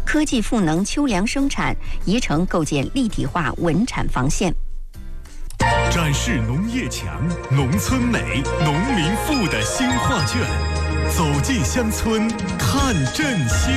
科技赋能秋粮生产，宜城构建立体化稳产防线。 展示农业强、农村美、农民富的新画卷，走进乡村看振兴。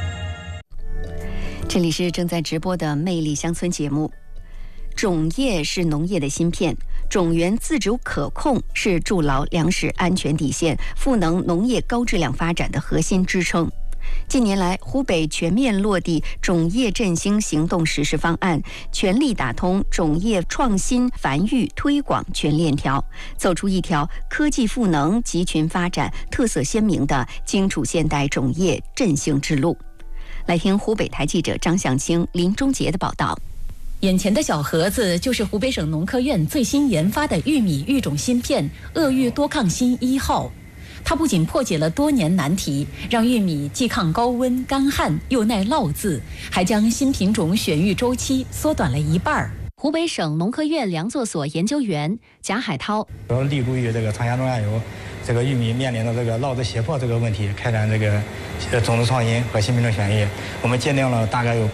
这里是正在直播的《魅力乡村》节目。种业是农业的芯片，种源自主可控是筑牢粮食安全底线、赋能农业高质量发展的核心支撑。近年来，湖北全面落地种业振兴行动实施方案，全力打通种业创新、繁育、推广全链条，走出一条科技赋能、集群发展、特色鲜明的荆楚现代种业振兴之路。来听湖北台记者张向清、林忠杰的报道。 眼前的小盒子就是湖北省农科院最新研发的玉米育种芯片鄂豫多抗新1号。它不仅破解了多年难题，让玉米既抗高温干旱又耐涝渍，还将新品种选育周期缩短了一半。 湖北省农科院粮作所研究员贾海涛立足于这个长江中下游这个玉米面临的这个涝子胁迫这个问题，开展这个种子创新和新品种选育。我们界定了大概有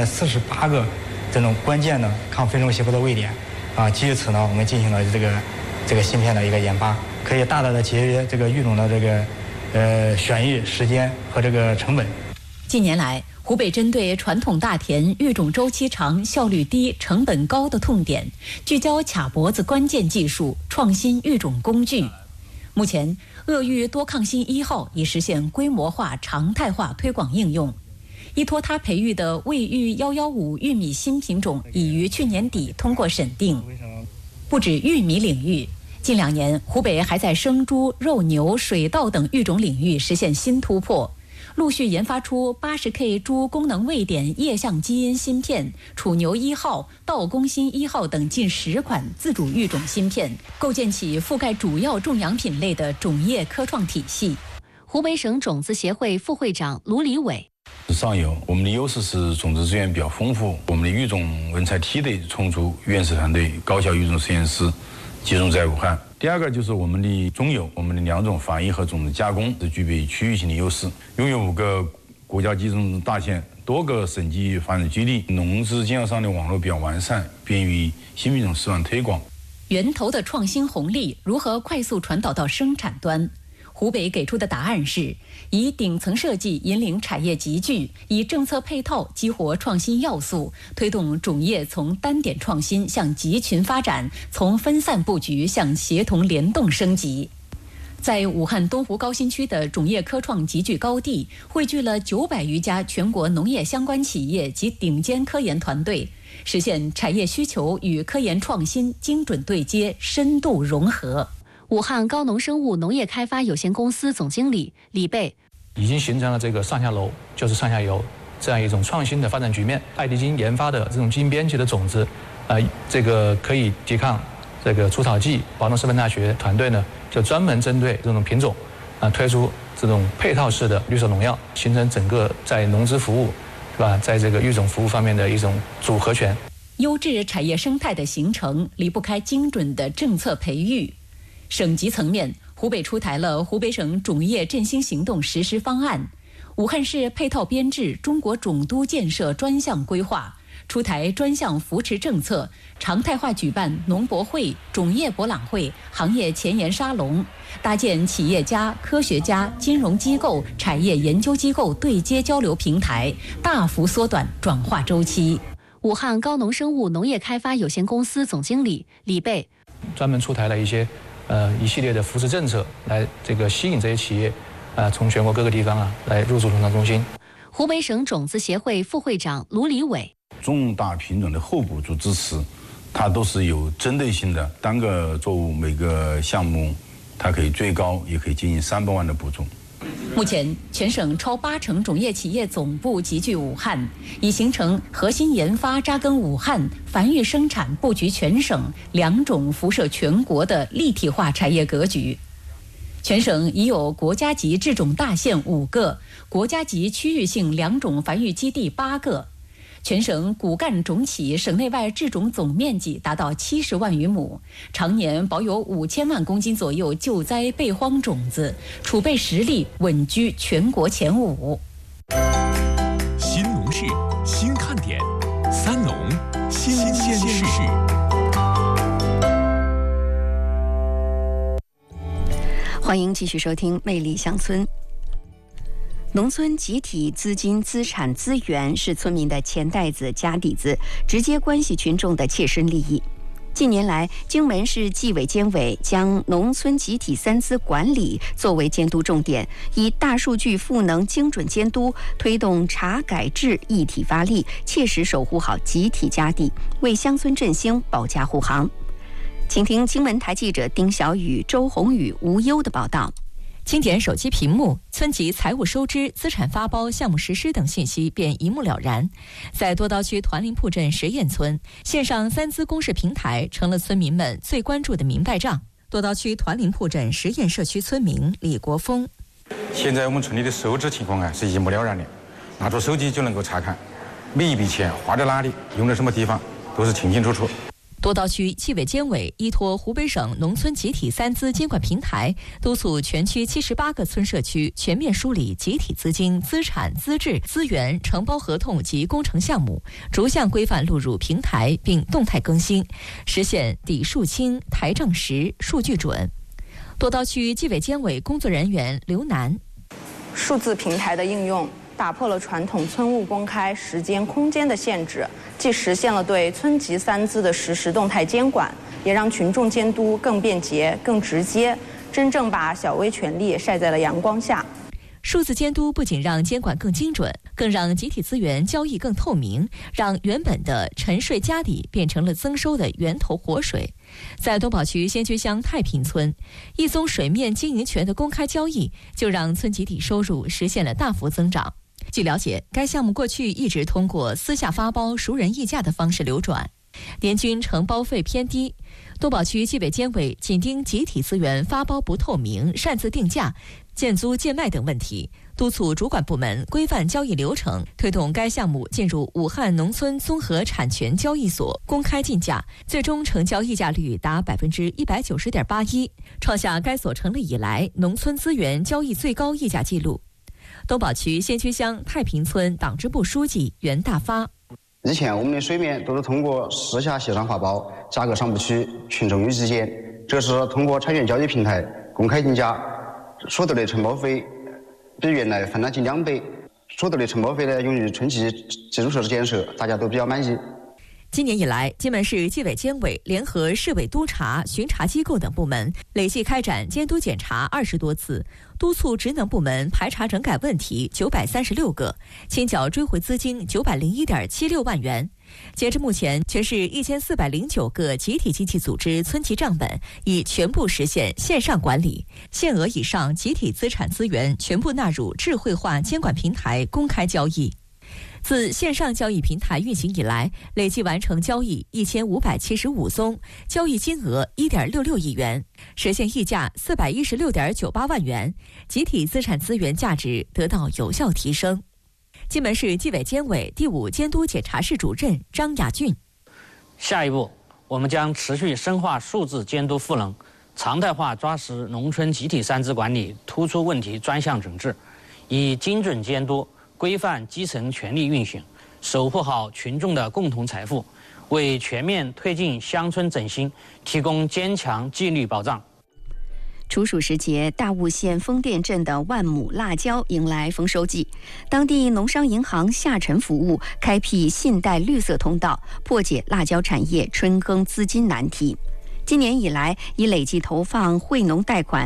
348个这种关键的抗非种胁迫的位点基于此呢，我们进行了这个芯片的一个研发，可以大大的节约这个育种的这个选育时间和这个成本。 近年来，湖北针对传统大田育种周期长、效率低、成本高的痛点，聚焦卡脖子关键技术，创新育种工具。目前，鄂豫多抗新1号已实现规模化、常态化推广应用。依托它培育的卫育115玉米新品种已于去年底通过审定。不止玉米领域，近2年，湖北还在生猪、肉牛、水稻等育种领域实现新突破，陆续研发出80K 猪功能位点液相基因芯片、楚牛1号、稻公新1号等近10款自主育种芯片，构建起覆盖主要种养品类的种业科创体系。 湖北省种子协会副会长卢礼伟。 上游，我们的优势是种子资源比较丰富，我们的育种人才梯队充足，院士团队、高校育种实验室集中在武汉。第二个就是我们的中游，我们的两种繁育和种子加工是具备区域性的优势，拥有5个国家级种子大县、多个省级发展基地，农资经销商的网络比较完善，便于新品种示范推广。 源头的创新红利如何快速传导到生产端？湖北给出的答案是：以顶层设计引领产业集聚，以政策配套激活创新要素，推动种业从单点创新向集群发展，从分散布局向协同联动升级。在武汉东湖高新区的种业科创集聚高地，汇聚了900余家全国农业相关企业及顶尖科研团队，实现产业需求与科研创新精准对接、深度融合。 武汉高农生物农业开发有限公司总经理李贝已经形成了这个上下楼就是上下游这样一种创新的发展局面。爱迪金研发的这种基因编辑的种子，这个可以抵抗这个除草剂。华东师范大学团队呢，就专门针对这种品种，推出这种配套式的绿色农药，形成整个在农资服务，是吧？在这个育种服务方面的一种组合拳。 优质产业生态的形成离不开精准的政策培育。省级层面，湖北出台了湖北省种业振兴行动实施方案，武汉市配套编制中国种都建设专项规划，出台专项扶持政策，常态化举办农博会、种业博览会、行业前沿沙龙，搭建企业家、科学家、金融机构、产业研究机构对接交流平台，大幅缩短转化周期。 武汉高农生物农业开发有限公司总经理李贝专门出台了一系列的扶持政策，来这个吸引这些企业从全国各个地方来入驻农场中心。 湖北省种子协会副会长卢礼伟， 重大品种的后补助支持，它都是有针对性的，单个作物每个项目，它可以最高也可以接近300万的补助。 目前，全省超80%种业企业总部集聚武汉，已形成核心研发扎根武汉、繁育生产布局全省、两种辐射全国的立体化产业格局。全省已有国家级制种大县5个，国家级区域性两种繁育基地8个。全省骨干种企省内外制种总面积达到70万余亩，常年保有5000万公斤左右救灾备荒种子，储备实力稳居全国前5。 新农事三农新鲜事。 欢迎继续收听《魅力乡村》。农村集体资金、资产、资源是村民的钱袋子、家底子，直接关系群众的切身利益。近年来，荆门市纪委监委将农村集体三资管理作为监督重点，以大数据赋能精准监督，推动查改制一体发力，切实守护好集体家底，为乡村振兴保驾护航。请听荆门台记者丁小雨、周宏宇、吴优的报道。 轻点手机屏幕，村级财务收支、资产发包、项目实施等信息便一目了然。在多刀区团林铺镇实验村，线上三资公示平台成了村民们最关注的明白账。多刀区团林铺镇实验社区村民李国峰： 现在我们村里的收支情况是一目了然的，拿出手机就能够查看，每一笔钱花在哪里，用在什么地方，都是清清楚楚。 多刀区纪委监委依托湖北省农村集体三资监管平台，督促全区78个村社区全面梳理集体资金、资产、资质、资源、承包合同及工程项目，逐项规范录入平台，并动态更新，实现底数清、台账实、数据准。多刀区纪委监委工作人员刘楠： 数字平台的应用打破了传统村务公开时间、空间的限制，既实现了对村级三资的实时动态监管，也让群众监督更便捷、更直接，真正把小微权利晒在了阳光下。 数字监督不仅让监管更精准，更让集体资源交易更透明，让原本的沉睡家底变成了增收的源头活水。在东宝区仙居乡太平村，一宗水面经营权的公开交易，就让村集体收入实现了大幅增长。据了解，该项目过去一直通过私下发包、熟人议价的方式流转，年均承包费偏低。东宝区纪委监委紧盯集体资源发包不透明、擅自定价、建租贱卖等问题，督促主管部门规范交易流程，推动该项目进入武汉农村综合产权交易所公开竞价，最终成交议价率达190.81%，创下该所成立以来农村资源交易最高议价纪录。东宝区仙居乡太平村党支部书记袁大发： 以前我们的水面都是通过私下协商发包，价格上不去，群众有意见。这是通过产权交易平台公开竞价，所得的承包费比原来翻了近2倍，所得的承包费呢用于村级基础设施建设，大家都比较满意。 今年以来，荆门市纪委监委联合市委督察、巡查机构等部门累计开展监督检查20多次，督促职能部门排查整改问题936个，清缴追回资金901.76万元。截至目前，全市1409个集体经济组织村级账本已全部实现线上管理，限额以上集体资产资源全部纳入智慧化监管平台公开交易。自线上交易平台运行以来，累计完成交易1575宗，交易金额1.66亿元，实现议价416.98万元，集体资产资源价值得到有效提升。荆门市纪委监委第5监督检查室主任张亚俊： 下一步，我们将持续深化数字监督赋能，常态化抓实农村集体三资管理突出问题专项整治，以精准监督规范基层权力运行，守护好群众的共同财富，为全面推进乡村振兴提供坚强纪律保障。 处暑时节，大悟县丰店镇的万亩辣椒迎来丰收季。当地农商银行下沉服务开辟信贷绿色通道，破解辣椒产业春耕资金难题。今年以来，已累计投放惠农贷款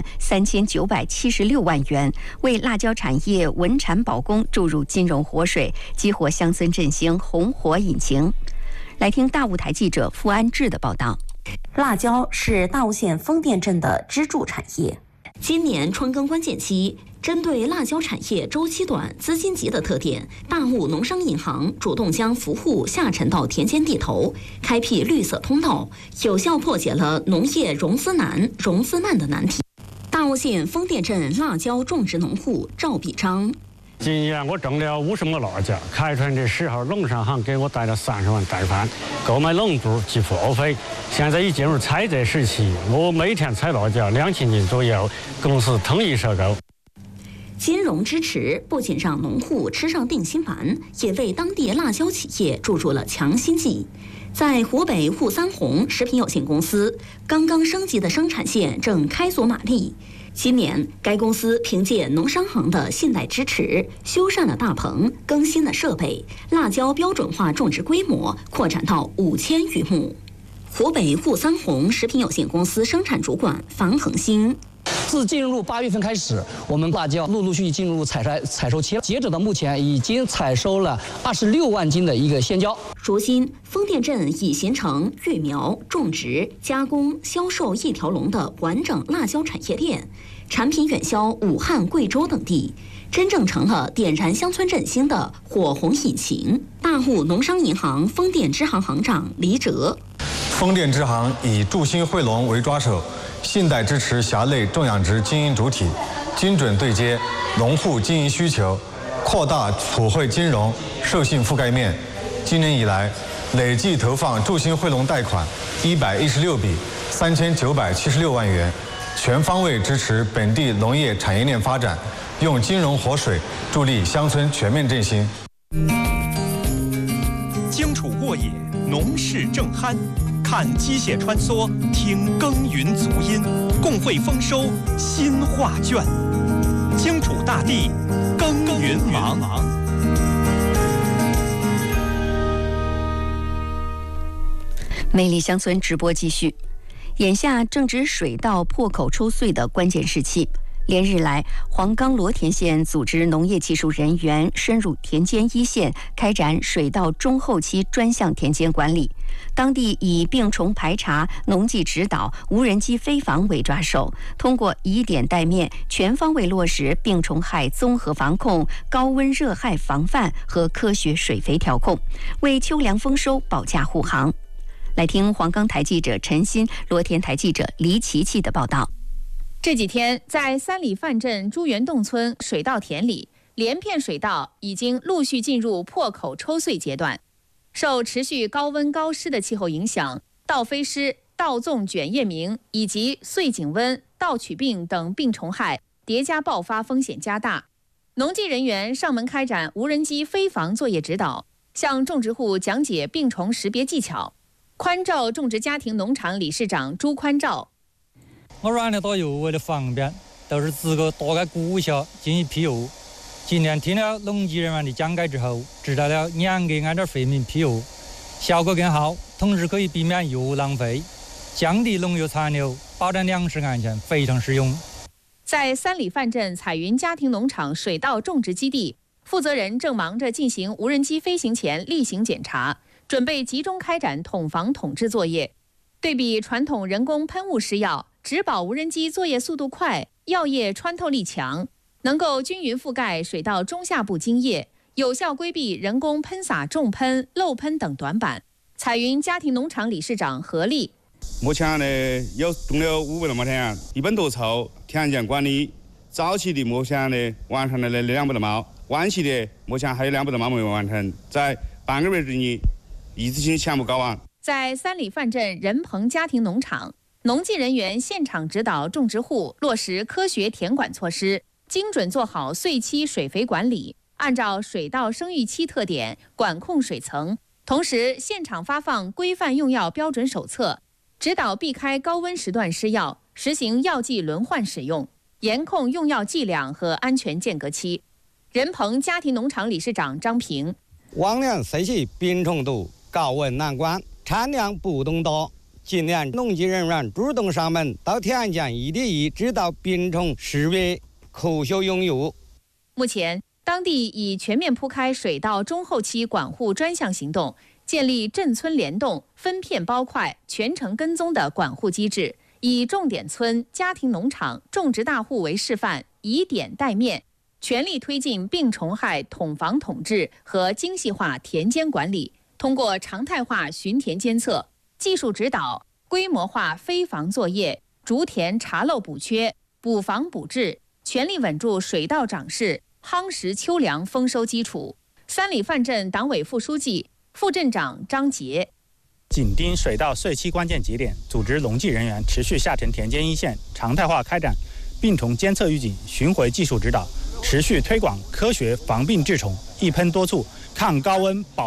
3976万元，为辣椒产业稳产保供注入金融活水，激活乡村振兴红火引擎。来听大悟台记者付安志的报道。 辣椒是大悟县丰店镇的支柱产业。 今年春耕关键期，针对辣椒产业周期短、资金急的特点，大悟农商银行主动将服务下沉到田间地头，开辟绿色通道，有效破解了农业融资难、融资慢的难题。大悟县丰店镇辣椒种植农户赵必章： 今年我种了50亩辣椒，开春的时候，农商行给我贷了30万贷款，购买农株及货费。现在已进入采摘时期，我每天采辣椒2000斤左右，公司统一收购。 金融支持不仅让农户吃上定心丸，也为当地辣椒企业注入了强心剂。在湖北沪三红食品有限公司，刚刚升级的生产线正开足马力。今年，该公司凭借农商行的信贷支持，修缮了大棚，更新了设备，辣椒标准化种植规模扩展到5000余亩。湖北沪三红食品有限公司生产主管樊恒兴。 自进入8月份开始，我们辣椒陆续进入采收期，截止到目前已经采收了26万斤的一个鲜椒。 如今，丰店镇已形成育苗、种植、加工、销售一条龙的完整辣椒产业链，产品远销武汉、贵州等地，真正成了点燃乡村振兴的火红引擎。大户农商银行丰店支行行长黎哲， 丰店支行以助兴惠农为抓手，信贷支持辖内种养殖经营主体，精准对接农户经营需求，扩大普惠金融授信覆盖面。今年以来，累计投放助兴惠农贷款116笔，3976万元，全方位支持本地农业产业链发展，用金融活水助力乡村全面振兴。 荆楚沃野，农事正酣。看机械穿梭，听耕耘足音，共绘丰收新画卷。荆楚大地，耕耘忙。 魅力乡村直播继续。眼下正值水稻破口抽穗的关键时期。连日来，黄冈罗田县组织农业技术人员深入田间一线，开展水稻中后期专项田间管理。当地以病虫排查、农技指导、无人机飞防为抓手，通过以点带面，全方位落实病虫害综合防控、高温热害防范和科学水肥调控，为秋粮丰收保驾护航。来听黄冈台记者陈鑫、罗田台记者黎琪琪的报道。 这几天，在三里范镇朱元洞村水稻田里，连片水稻已经陆续进入破口抽穗阶段。受持续高温高湿的气候影响，稻飞虱、稻纵卷叶鸣以及穗颈瘟、稻曲病等病虫害叠加爆发风险加大。农技人员上门开展无人机飞防作业指导，向种植户讲解病虫识别技巧。宽照种植家庭农场理事长朱宽照。 我染了稻油为了方便，都是自个打开谷下进行辟油。今天听了农技人员的讲解之后，知道了2个按照费米辟油，效果更好，同时可以避免油浪费，降低农药残留，保证粮食安全，非常实用。 在三里范镇彩云家庭农场水稻种植基地，负责人正忙着进行无人机飞行前例行检查，准备集中开展统防统治作业。对比传统人工喷雾施药，植保无人机作业速度快，药液穿透力强，能够均匀覆盖水稻中下部茎叶，有效规避人工喷洒重喷、漏喷等短板。彩云家庭农场理事长何丽： 目前呢，有种了500多亩田，一本多凑，田间管理早期的目前呢完成了200多亩，晚期的目前还有200多亩没完成，在半个月之内一次性全部搞完。 在三里范镇仁鹏家庭农场，农技人员现场指导种植户落实科学田管措施，精准做好穗期水肥管理，按照水稻生育期特点管控水层，同时现场发放规范用药标准手册，指导避开高温时段施药，实行药剂轮换使用，严控用药剂量和安全间隔期。仁鹏家庭农场理事长张平： 往年社区病虫多，高温难管，产量不动多。今年农技人员主动上门到田间1对1指导病虫识别、科学用药。 目前，当地已全面铺开水稻中后期管护专项行动，建立镇村联动、分片包块、全程跟踪的管护机制，以重点村、家庭农场、种植大户为示范，以点带面，全力推进病虫害统防统治和精细化田间管理。通过常态化巡田监测、技术指导、规模化飞防作业，逐田查漏补缺、补防补治，全力稳住水稻长势，夯实秋粮丰收基础。三里范镇党委副书记、副镇长张杰： 紧盯水稻穗期关键节点，组织农技人员持续下沉田间一线，常态化开展病虫监测预警、巡回技术指导， 持续推广科学防病治虫，一喷多处，抗高温保。